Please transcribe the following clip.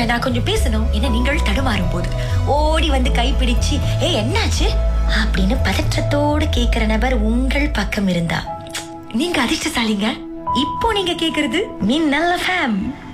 Doctor நான் கொஞ்சம் பேசணும் என நீங்கள் தடுமாறும் போது ஓடி வந்து கைப்பிடிச்சு என்னாச்சு அப்படின்னு பதற்றத்தோடு கேக்குற நபர் உங்கள் பக்கம் இருந்தா நீங்க அதிர்ஷ்டசாலிங்க. இப்போ நீங்க கேக்குறது மின்னல் FM.